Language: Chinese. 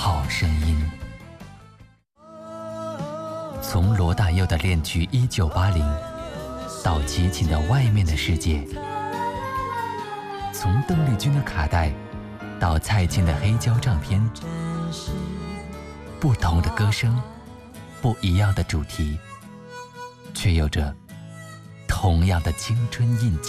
好声音。从罗大佑的恋曲《1980》到齐秦的《外面的世界》，从邓丽君的卡带到蔡琴的黑胶唱片，不同的歌声，不一样的主题，却有着同样的青春印记。